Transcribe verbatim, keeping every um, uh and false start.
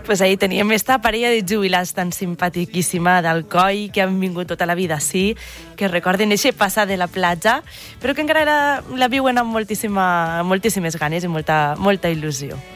Pues ahí teníem esta parella de jubilats tan simpatiquíssima d'Alcoi, que han vingut tota la vida així, que recorden eixe passar de la platja, però que encara la, la viuen amb moltíssima, moltíssimes ganes i molta, molta il·lusió.